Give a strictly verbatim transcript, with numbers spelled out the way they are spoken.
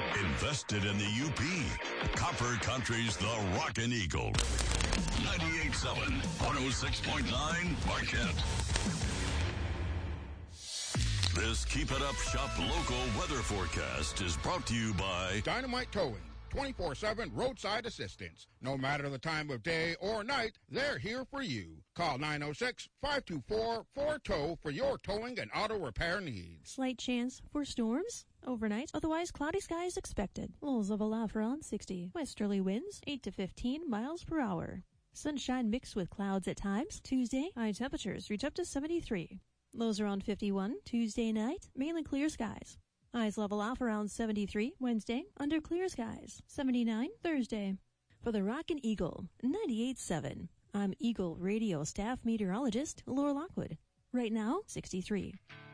Invested in the U P. Copper Country's The Rockin' Eagle. ninety-eight point seven, one oh six point nine, Marquette. This Keep It Up Shop local weather forecast is brought to you by Dynamite Towing. twenty-four seven roadside assistance. No matter the time of day or night, they're here for you. Call nine oh six, five two four, four tow for your towing and auto repair needs. Slight chance for storms overnight. Otherwise, cloudy skies expected. Lows of allow for around sixty. Westerly winds eight to fifteen miles per hour. Sunshine mixed with clouds at times. Tuesday, high temperatures reach up to seventy-three. Lows around fifty-one. Tuesday night, mainly clear skies. Highs level off around seventy-three Wednesday, under clear skies. seventy-nine Thursday. For the Rockin' Eagle, ninety-eight point seven. I'm Eagle Radio staff meteorologist Laura Lockwood. Right now, sixty-three.